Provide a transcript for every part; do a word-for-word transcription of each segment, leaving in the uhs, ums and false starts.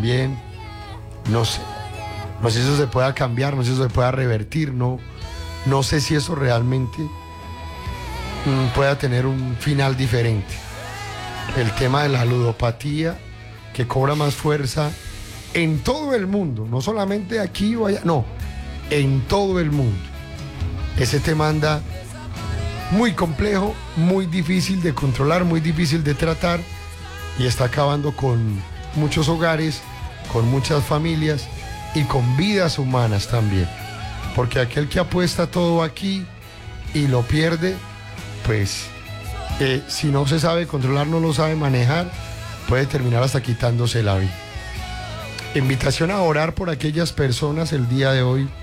también. No sé. No sé si eso se pueda cambiar, no sé si eso se pueda revertir, no, no sé si eso realmente mm, pueda tener un final diferente. El tema de la ludopatía, que cobra más fuerza en todo el mundo, no solamente aquí o allá, no, en todo el mundo. Ese tema anda muy complejo, muy difícil de controlar, muy difícil de tratar, y está acabando con muchos hogares, con muchas familias y con vidas humanas también. Porque aquel que apuesta todo aquí y lo pierde, pues eh, si no se sabe controlar, no lo sabe manejar, puede terminar hasta quitándose la vida. Invitación a orar por aquellas personas el día de hoy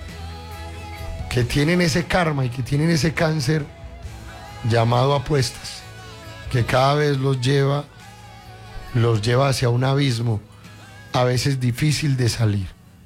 que tienen ese karma y que tienen ese cáncer llamado apuestas, que cada vez los lleva, los lleva hacia un abismo, a veces difícil de salir.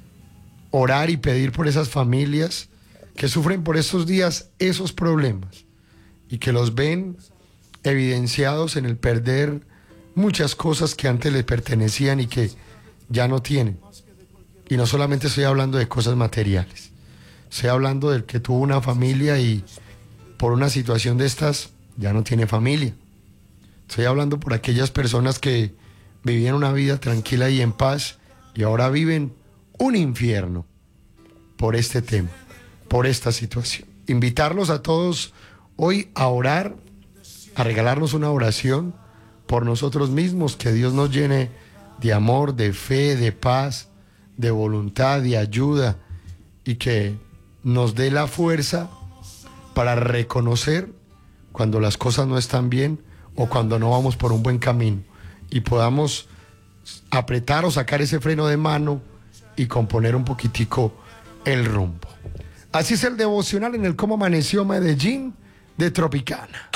Orar y pedir por esas familias que sufren por estos días esos problemas y que los ven evidenciados en el perder muchas cosas que antes les pertenecían y que ya no tienen. Y no solamente estoy hablando de cosas materiales, estoy hablando del que tuvo una familia y por una situación de estas ya no tiene familia. Estoy hablando por aquellas personas que vivían una vida tranquila y en paz y ahora viven un infierno por este tema, por esta situación. Invitarlos a todos hoy a orar, a regalarnos una oración por nosotros mismos, que Dios nos llene de amor, de fe, de paz, de voluntad, de ayuda, y que nos dé la fuerza para reconocer cuando las cosas no están bien o cuando no vamos por un buen camino, y podamos apretar o sacar ese freno de mano y componer un poquitico el rumbo. Así es el devocional en el Cómo Amaneció Medellín de Tropicana.